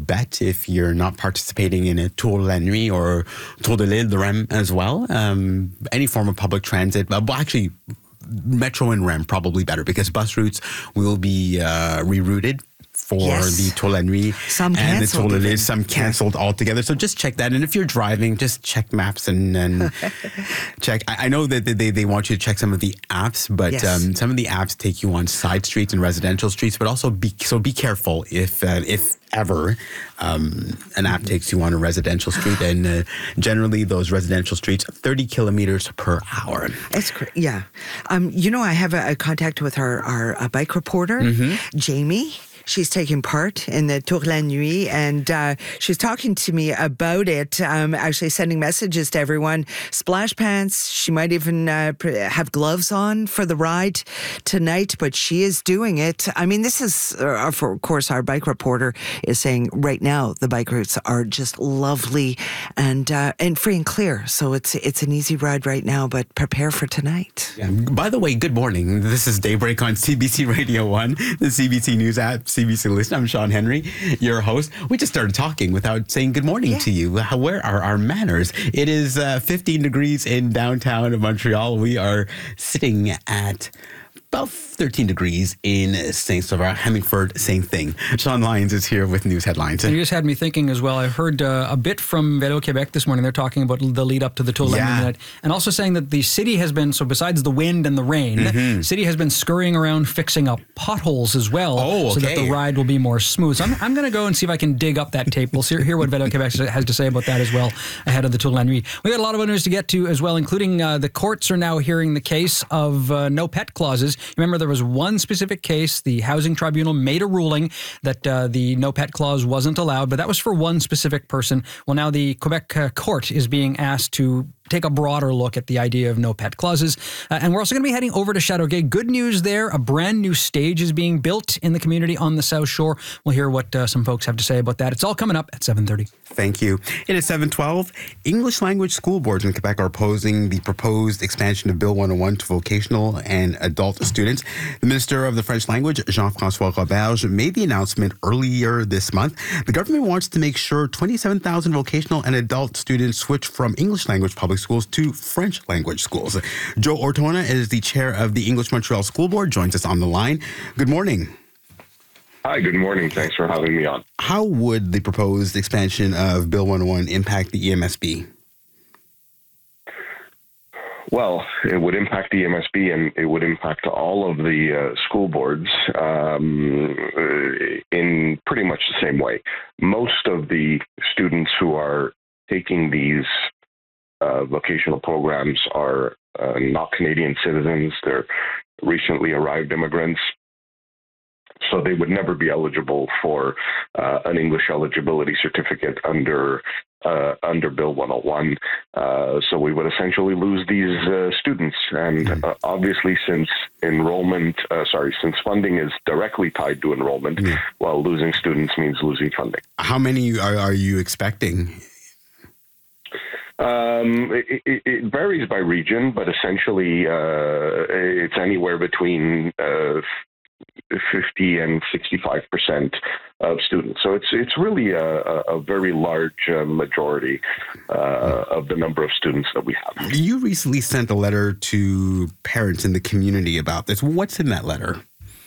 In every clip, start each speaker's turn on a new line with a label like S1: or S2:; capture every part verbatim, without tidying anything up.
S1: bet if you're not participating in a Tour de la Nuit or Tour de l'Île de Rem as well. Um, any form of public transit. Uh, well, actually, Metro and Rem probably better because bus routes will be uh, rerouted for
S2: yes.
S1: the Tour de la Nuit
S2: some
S1: and the Tour de l'Île,
S2: even.
S1: some canceled yeah. altogether. So just check that. And if you're driving, just check maps and, and check. I, I know that they, they want you to check some of the apps, but
S2: yes.
S1: um, some of the apps take you on side streets and residential streets, but also be so be careful if uh, if ever um, an app takes you on a residential street. And uh, generally those residential streets, thirty kilometers per hour.
S2: It's great. Yeah. Um, you know, I have a, a contact with our, our uh, bike reporter, mm-hmm. Jamie. She's taking part in the Tour de la Nuit, and uh, she's talking to me about it, um, actually sending messages to everyone. Splash pants. She might even uh, have gloves on for the ride tonight, but she is doing it. I mean, this is, uh, for, of course, our bike reporter is saying right now the bike routes are just lovely and uh, and free and clear. So it's it's an easy ride right now, but prepare for tonight.
S1: Yeah. By the way, good morning. This is Daybreak on C B C Radio one, the C B C News app, C B C Listen. I'm Sean Henry, your host. We just started talking without saying good morning
S2: yeah.
S1: to you. How, where are our manners? It is uh, fifteen degrees in downtown Montreal. We are sitting at about thirteen degrees in Saint-Sauveur, Hemmingford, same thing. Sean Lyons is here with news headlines.
S3: And you just had me thinking as well. I heard uh, a bit from Vélo Québec this morning. They're talking about the lead up to the Tour de la
S1: yeah.
S3: Nuit, and also saying that the city has been, so besides the wind and the rain, mm-hmm. the city has been scurrying around fixing up potholes as well,
S1: oh, okay.
S3: so that the ride will be more smooth. So I'm, I'm going to go and see if I can dig up that tape. We'll see, hear what Vélo Québec has to say about that as well ahead of the Tour de la Nuit. We got a lot of news to get to as well, including uh, the courts are now hearing the case of uh, no pet clauses. Remember, there was one specific case. The Housing Tribunal made a ruling that uh, the no pet clause wasn't allowed, but that was for one specific person. Well, now the Quebec uh, court is being asked to take a broader look at the idea of no pet clauses. Uh, and we're also going to be heading over to Châteauguay. Good news there. A brand new stage is being built in the community on the South Shore. We'll hear what uh, some folks have to say about that. It's all coming up at seven thirty.
S1: Thank you. It is seven twelve. English language school boards in Quebec are opposing the proposed expansion of Bill one oh one to vocational and adult students. The Minister of the French Language, Jean-François Roberge, made the announcement earlier this month. The government wants to make sure twenty-seven thousand vocational and adult students switch from English language public schools to French language schools. Joe Ortona is the chair of the English Montreal School Board, joins us on the line. Good morning.
S4: Hi, good morning. Thanks for having me on.
S1: How would the proposed expansion of Bill one oh one impact the E M S B?
S4: Well, it would impact the E M S B and it would impact all of the uh, school boards um, in pretty much the same way. Most of the students who are taking these uh, vocational programs are uh, not Canadian citizens. They're recently arrived immigrants. So they would never be eligible for uh, an English eligibility certificate under uh, under Bill one oh one. Uh, so we would essentially lose these uh, students. And uh, obviously, since enrollment, uh, sorry, since funding is directly tied to enrollment, yeah. well, losing students means losing funding.
S1: How many are, are you expecting?
S4: Um, it, it, it varies by region, but essentially uh, it's anywhere between uh, fifty and sixty-five percent of students. So it's it's really a, a very large uh, majority uh, of the number of students that we have.
S1: You recently sent a letter to parents in the community about this. What's in that letter?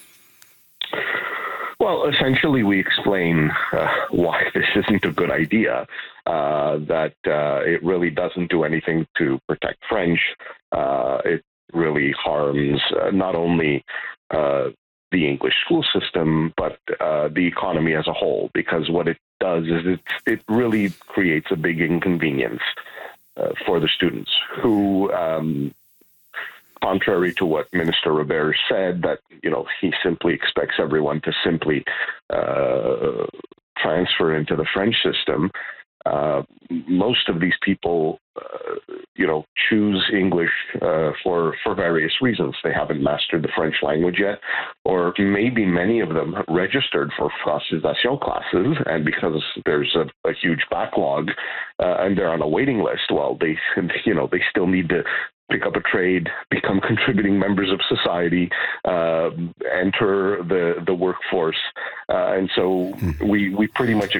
S4: Well, essentially, we explain uh, why this isn't a good idea, uh, that uh, it really doesn't do anything to protect French. Uh, it really harms uh, not only uh, the English school system, but uh, the economy as a whole, because what it does is it, it really creates a big inconvenience uh, for the students who, um, contrary to what Minister Robert said, that, you know, he simply expects everyone to simply uh, transfer into the French system. Uh, most of these people, uh, you know, choose English uh, for for various reasons. They haven't mastered the French language yet, or maybe many of them registered for francisation classes, and because there's a, a huge backlog uh, and they're on a waiting list, well, they, you know, they still need to pick up a trade, become contributing members of society, uh, enter the the workforce, uh, and so we we pretty much